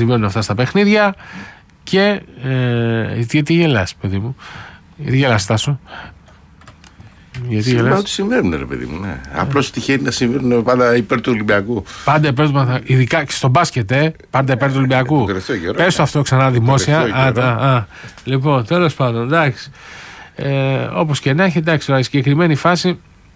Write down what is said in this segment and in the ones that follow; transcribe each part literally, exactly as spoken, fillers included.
συμβαίνουν αυτά στα παιχνίδια. Και. Ε, τι, τι γελάς, παιδί μου, γιατί γελάς, Τάσο? Γιατί Σημαίνει ότι συμβαίνουν, ρε παιδί μου. Ναι. Απλώς τυχαίνει να συμβαίνουν πάντα υπέρ του Ολυμπιακού. Πάντα υπέρ του Ολυμπιακού. Ειδικά και στο μπάσκετ, ε, πάντα υπέρ του Ολυμπιακού. Πες το αυτό ξανά δημόσια. Α, α, α. Λοιπόν, τέλος πάντων, εντάξει. Ε, όπως και να έχει, εντάξει, η συγκεκριμένη φάση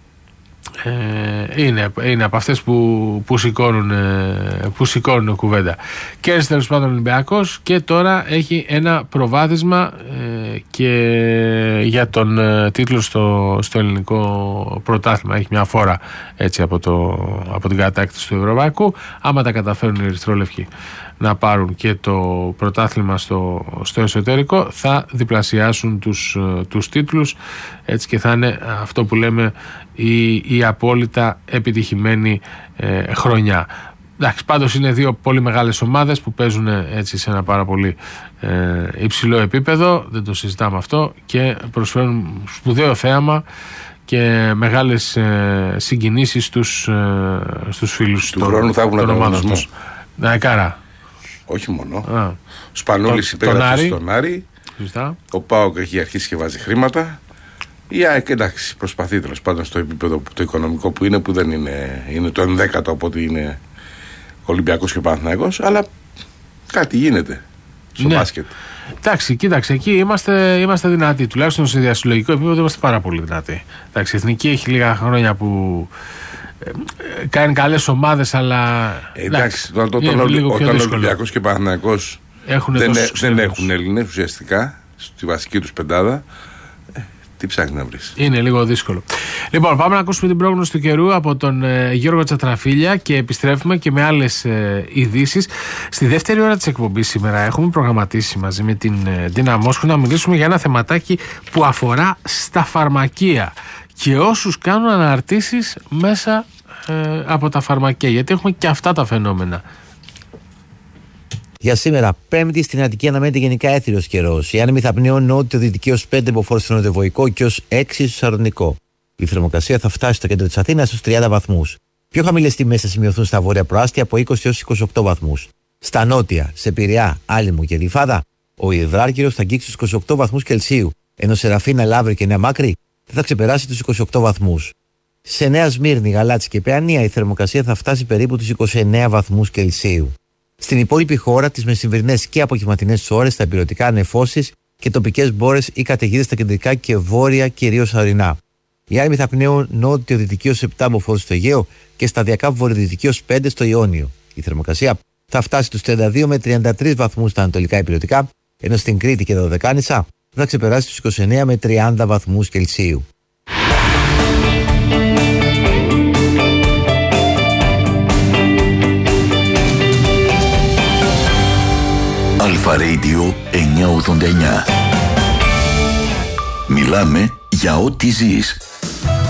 ε, είναι, είναι από αυτές που, που, σηκώνουν, ε, που σηκώνουν κουβέντα. Κέρδισε τέλος πάντων ο Ολυμπιακός και τώρα έχει ένα προβάδισμα ε, και για τον ε, τίτλο στο, στο ελληνικό πρωτάθλημα. Έχει μια φορά έτσι από, το, από την κατάκτηση του Ευρωπαϊκού. Άμα τα καταφέρουν οι ερυθρόλευκοι να πάρουν και το πρωτάθλημα στο, στο εσωτερικό, θα διπλασιάσουν τους, τους τίτλους, έτσι, και θα είναι αυτό που λέμε η, η απόλυτα επιτυχημένη ε, χρονιά. Εντάξει, πάντως είναι δύο πολύ μεγάλες ομάδες που παίζουν έτσι σε ένα πάρα πολύ ε, υψηλό επίπεδο, δεν το συζητάμε αυτό, και προσφέρουν σπουδαίο θέαμα και μεγάλες ε, συγκινήσεις στους, ε, στους φίλους του χρόνου. Θα έχουν ανταγωνισμό. Ναι, κάρα. Όχι μόνο. Α. Σπανούλης υπέγραψε στον Άρη. Φυστά. Ο ΠΑΟΚ έχει αρχίσει και βάζει χρήματα. Η ΑΕΚ, εντάξει, προσπαθεί τέλος πάντων στο επίπεδο το οικονομικό που είναι, που δεν είναι, είναι το ενδέκατο από ότι είναι Ολυμπιακός και Παναθηναϊκός, αλλά κάτι γίνεται στο ναι. μπάσκετ. Εντάξει, κοίταξε, εκεί είμαστε, είμαστε δυνατοί. Τουλάχιστον σε διασυλλογικό επίπεδο είμαστε πάρα πολύ δυνατοί. Εντάξει, η Εθνική έχει λίγα χρόνια που κάνει καλές ομάδες, αλλά ε, εντάξει, όταν, όταν, όταν ο Ολυμπιακός και Παναθηναϊκός δεν, δεν έχουν Έλληνες ουσιαστικά στη βασική τους πεντάδα, ε, τι ψάχνει να βρεις? Είναι λίγο δύσκολο. Λοιπόν, πάμε να ακούσουμε την πρόγνωση του καιρού από τον ε, Γιώργο Τσατραφίλια και επιστρέφουμε και με άλλες ε, ειδήσεις. Στη δεύτερη ώρα της εκπομπής σήμερα έχουμε προγραμματίσει μαζί με την ε, Ντίνα Μόσχου να μιλήσουμε για ένα θεματάκι που αφορά στα φαρμακεία και όσους κάνουν αναρτήσεις μέσα ε, από τα φαρμακεία, γιατί έχουμε και αυτά τα φαινόμενα. Για σήμερα, Πέμπτη, στην Αττική αναμένεται γενικά έθριος καιρός. Οι άνεμοι θα πνέουν νότιο-δυτική ως πέντε μποφόρ στο νοτιοβοϊκό και ως έξι στο σαρδονικό. Η θερμοκρασία θα φτάσει στο κέντρο της Αθήνας στους τριάντα βαθμούς. Πιο χαμηλές τιμές θα σημειωθούν στα βόρεια προάστια από είκοσι έως είκοσι οκτώ βαθμούς. Στα νότια, σε Πειραιά, Άλυμο και Γλυφάδα, ο υδράργυρος θα αγγίξει τους είκοσι οκτώ βαθμούς Κελσίου, ενώ σε Ραφίνα, Λαύρη και Νέα Μάκρη δεν θα ξεπεράσει τους είκοσι οκτώ βαθμούς. Σε Νέα Σμύρνη, Γαλάτσι και Παιανία η θερμοκρασία θα φτάσει περίπου τους είκοσι εννέα βαθμούς Κελσίου. Στην υπόλοιπη χώρα, τις μεσημβρινές και απογευματινές ώρες, θα υπηρετικά νεφώσεις και τοπικές μπόρες ή καταιγίδες στα κεντρικά και βόρεια, κυρίως ορεινά. Οι άνεμοι θα πνέουν νότιο-δυτική ως επτά μποφόρ στο Αιγαίο και σταδιακά βορειοδυτική ως πέντε στο Ιόνιο. Η θερμοκρασία θα φτάσει τους τριάντα δύο με τριάντα τρεις βαθμούς στα ανατολικά υπηρετικά, ενώ στην Κρήτη και τα Δωδεκάνησα θα ξεπεράσει τους είκοσι εννέα με τριάντα βαθμούς Κελσίου. Αλφα Radio εννιακόσια ογδόντα εννιά. Μιλάμε για ό,τι ζεις.